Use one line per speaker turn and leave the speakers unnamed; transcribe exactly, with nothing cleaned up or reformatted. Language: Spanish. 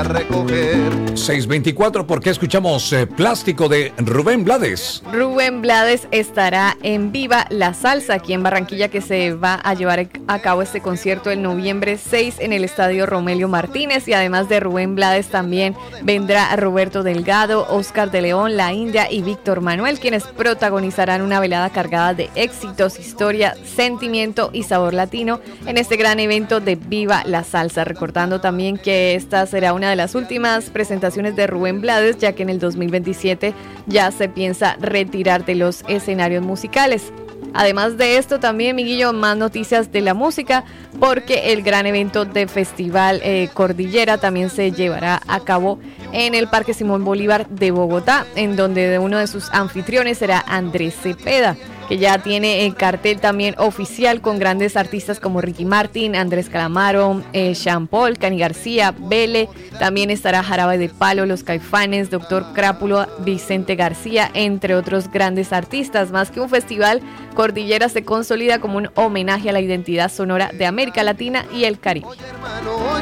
a recoger.
seis veinticuatro, ¿por qué escuchamos eh, Plástico de Rubén Blades?
Rubén Blades estará en Viva la Salsa aquí en Barranquilla, que se va a llevar a cabo este concierto el noviembre seis en el Estadio Romelio Martínez, y además de Rubén Blades también vendrá Roberto Delgado, Oscar de León, La India y Víctor Manuel, quienes protagonizarán una velada cargada de éxitos, historia, sentimiento y sabor latino en este gran evento de Viva la Salsa. Recordando también que esta será una de las últimas presentaciones de Rubén Blades, ya que en el dos mil veintisiete ya se piensa retirar de los escenarios musicales. Además de esto también, Miguillo, más noticias de la música, porque el gran evento de Festival eh, Cordillera también se llevará a cabo en el Parque Simón Bolívar de Bogotá, en donde uno de sus anfitriones será Andrés Cepeda, que ya tiene el cartel también oficial con grandes artistas como Ricky Martin, Andrés Calamaro, eh, Sean Paul, Cani García, Bele. También estará Jarabe de Palo, Los Caifanes, Doctor Crápulo, Vicente García, entre otros grandes artistas. Más que un festival, Cordillera se consolida como un homenaje a la identidad sonora de América Latina y el Caribe.